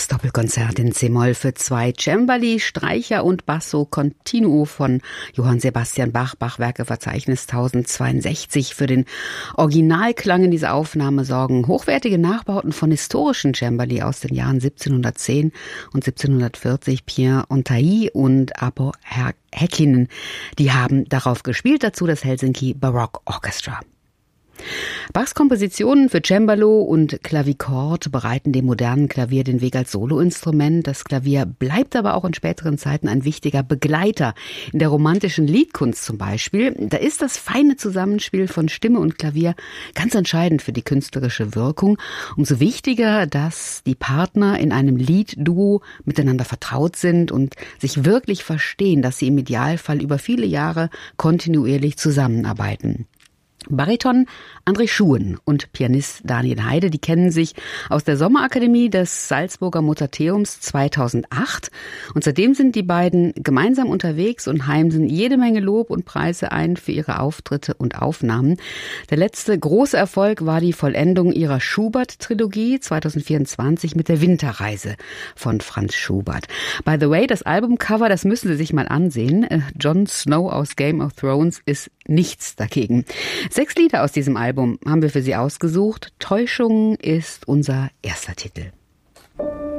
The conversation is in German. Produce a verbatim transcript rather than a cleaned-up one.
Das Doppelkonzert in C-Moll für zwei Cembali, Streicher und Basso Continuo von Johann Sebastian Bach, Bachwerkeverzeichnis tausendzweiundsechzig. Für den Originalklang in dieser Aufnahme sorgen hochwertige Nachbauten von historischen Cembali aus den Jahren siebzehnhundertzehn und siebzehnhundertvierzig. Pierre Ontai und Abo Häkkinen, die haben darauf gespielt. Dazu das Helsinki Baroque Orchestra. Bachs Kompositionen für Cembalo und Klavichord bereiten dem modernen Klavier den Weg als Soloinstrument. Das Klavier bleibt aber auch in späteren Zeiten ein wichtiger Begleiter. In der romantischen Liedkunst zum Beispiel, da ist das feine Zusammenspiel von Stimme und Klavier ganz entscheidend für die künstlerische Wirkung. Umso wichtiger, dass die Partner in einem Liedduo miteinander vertraut sind und sich wirklich verstehen, dass sie im Idealfall über viele Jahre kontinuierlich zusammenarbeiten. Bariton André Schuhen und Pianist Daniel Heide, die kennen sich aus der Sommerakademie des Salzburger Mozarteums zweitausendacht. Und seitdem sind die beiden gemeinsam unterwegs und heimsen jede Menge Lob und Preise ein für ihre Auftritte und Aufnahmen. Der letzte große Erfolg war die Vollendung ihrer Schubert-Trilogie zweitausendvierundzwanzig mit der Winterreise von Franz Schubert. By the way, das Albumcover, das müssen Sie sich mal ansehen. Jon Snow aus Game of Thrones ist nichts dagegen. Sechs Lieder aus diesem Album haben wir für Sie ausgesucht. Täuschung ist unser erster Titel.